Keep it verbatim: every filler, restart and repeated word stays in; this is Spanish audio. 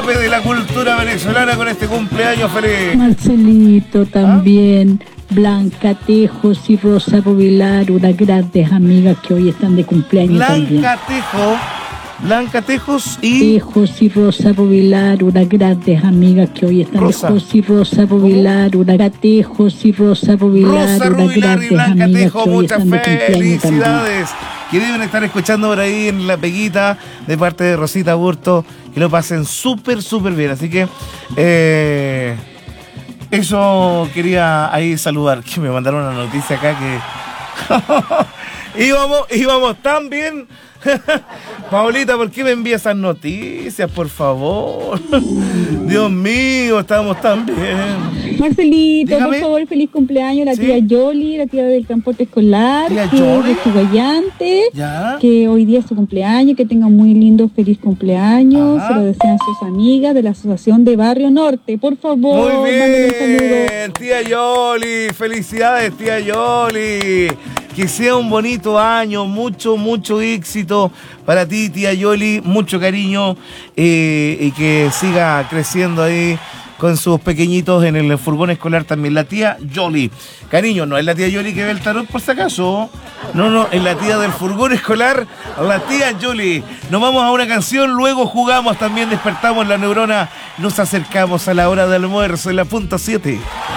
de la cultura venezolana con este cumpleaños feliz. Marcelito también, ¿ah? Blanca Tejos y Rosa Rubilar, unas grandes amigas que hoy están de cumpleaños Blanca también. Tejo, Blanca Tejos y... Tejos y Rosa Rubilar, unas grandes amigas que hoy están Rosa. de Tejos y Rosa Rubilar, unas Tejos y Rosa Rubilar, Rosa unas Rubilar y grandes Blanca amigas Tejo, que hoy muchas están de cumpleaños también. felicidades. Que deben estar escuchando por ahí en La Peguita de parte de Rosita Burto. Que lo pasen súper, súper bien. Así que eh, eso quería ahí saludar. Que me mandaron una noticia acá que íbamos, íbamos tan bien. Paulita, ¿por qué me envía esas noticias, por favor? Dios mío, estamos tan bien. Marcelito, Dígame. por favor, feliz cumpleaños a la ¿Sí? tía Yoli, la tía del transporte escolar, ¿Tía que Yoli? es de Chugallante, ¿Ya? que hoy día es su cumpleaños, que tenga muy lindo, feliz cumpleaños. Ajá. Se lo desean sus amigas de la Asociación de Barrio Norte. Por favor, Muy mándale un saludo. bien, tía Yoli, felicidades, tía Yoli. Que sea un bonito año, mucho, mucho éxito para ti, tía Yoli, mucho cariño eh, y que siga creciendo ahí con sus pequeñitos en el furgón escolar también. La tía Yoli, cariño, no es la tía Yoli que ve el tarot por si acaso, no, no, es la tía del furgón escolar, la tía Yoli. Nos vamos a una canción, luego jugamos también, despertamos la neurona, nos acercamos a la hora de almuerzo en la punta siete.